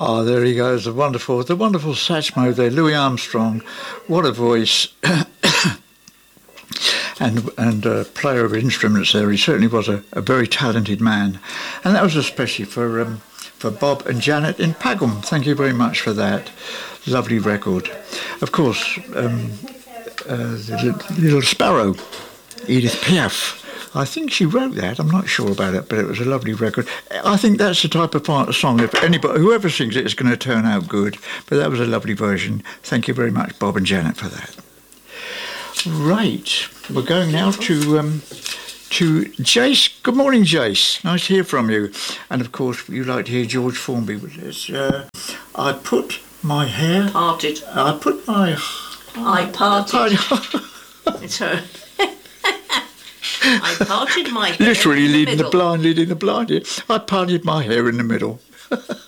Oh, there he goes, the wonderful Satchmo there, Louis Armstrong. What a voice. and player of instruments there. He certainly was a very talented man. And that was especially for Bob and Janet in Pagham. Thank you very much for that. Lovely record. Of course, the Little Sparrow, Edith Piaf. I think she wrote that. I'm not sure about it, but it was a lovely record. I think that's the type of song, if anybody, whoever sings it, is going to turn out good. But that was a lovely version. Thank you very much, Bob and Janet, for that. Right, we're going now to Jace. Good morning, Jace. Nice to hear from you. And of course, you'd like to hear George Formby with this. I put my hair... Parted. I put my... I parted. It's her. I parted my hair. Literally leading the blind. Yeah. I parted my hair in the middle.